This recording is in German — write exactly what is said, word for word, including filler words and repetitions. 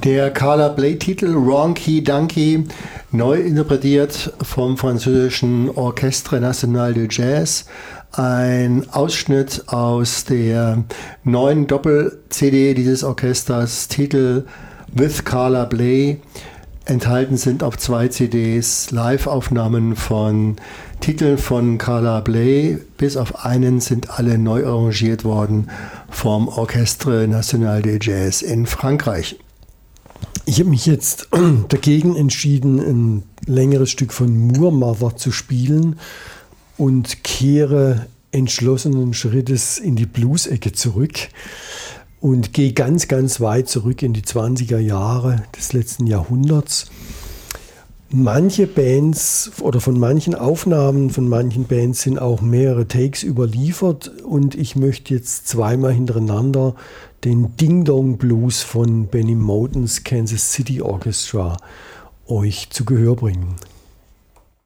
Der Carla Bley-Titel Ronky Donkey, neu interpretiert vom französischen Orchestre National de Jazz. Ein Ausschnitt aus der neuen Doppel-C D dieses Orchesters, Titel With Carla Bley. Enthalten sind auf zwei C Ds Live-Aufnahmen von Titeln von Carla Bley. Bis auf einen sind alle neu arrangiert worden vom Orchestre National de Jazz in Frankreich. Ich habe mich jetzt dagegen entschieden, ein längeres Stück von Moor Mother zu spielen und kehre entschlossenen Schrittes in die Blues-Ecke zurück und gehe ganz, ganz weit zurück in die zwanziger Jahre des letzten Jahrhunderts. Manche Bands oder von manchen Aufnahmen von manchen Bands sind auch mehrere Takes überliefert und ich möchte jetzt zweimal hintereinander den Ding Dong Blues von Benny Motens Kansas City Orchestra euch zu Gehör bringen.